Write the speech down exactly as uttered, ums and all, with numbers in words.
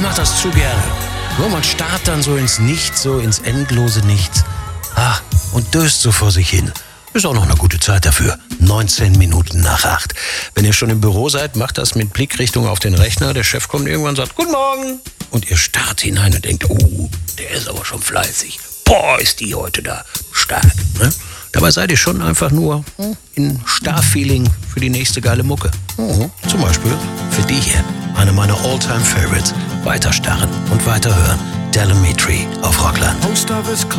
mache das zu gerne. Nur man starrt dann so ins Nichts, so ins endlose Nichts. Ah, und döst so vor sich hin. Ist auch noch eine gute Zeit dafür. neunzehn Minuten nach acht. Wenn ihr schon im Büro seid, macht das mit Blickrichtung auf den Rechner. Der Chef kommt irgendwann und sagt, guten Morgen. Und ihr starrt hinein und denkt, oh, der ist aber schon fleißig. Boah, ist die heute da stark. Ne? Dabei seid ihr schon einfach nur in Starfeeling für die nächste geile Mucke. Mhm. Zum Beispiel für die hier, eine meiner All-Time-Favorites. Weiter starren und weiter hören. Telemetry auf Rockland.